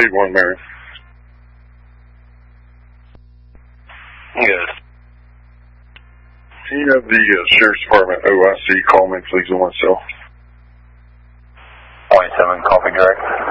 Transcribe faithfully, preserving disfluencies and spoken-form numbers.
eight one, Mary. Yes. Can you have the uh, Sheriff's Department O I C call me, please, on my cell? twenty-seven, copy direct.